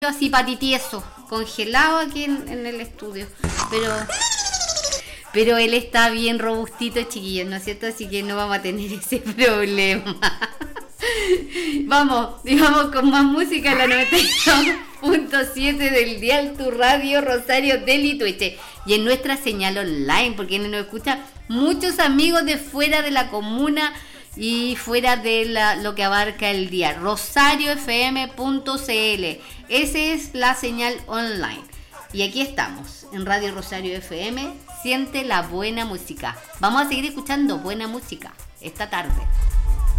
así patitieso, congelado aquí en el estudio. Pero él está bien robustito, chiquillos, ¿no es cierto? Así que no vamos a tener ese problema. Vamos con más música en la 92.7 del dial tu radio Rosario Deli Twitch y en nuestra señal online, porque nos escuchan muchos amigos de fuera de la comuna y fuera de lo que abarca el día. rosariofm.cl, esa es la señal online. Y aquí estamos, en Radio Rosario FM, siente la buena música. Vamos a seguir escuchando buena música esta tarde.